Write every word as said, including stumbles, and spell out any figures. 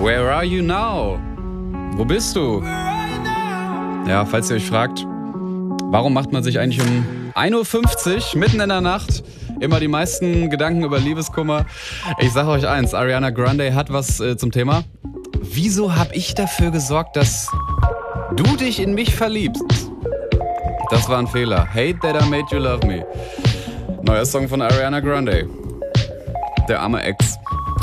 Where are you now? Wo bist du? Ja, falls ihr euch fragt, warum macht man sich eigentlich um ein Uhr fünfzig mitten in der Nacht immer die meisten Gedanken über Liebeskummer? Ich sage euch eins, Ariana Grande hat was äh, zum Thema. Wieso habe ich dafür gesorgt, dass du dich in mich verliebst? Das war ein Fehler. Hate that I made you love me. Neuer Song von Ariana Grande. Der arme Ex.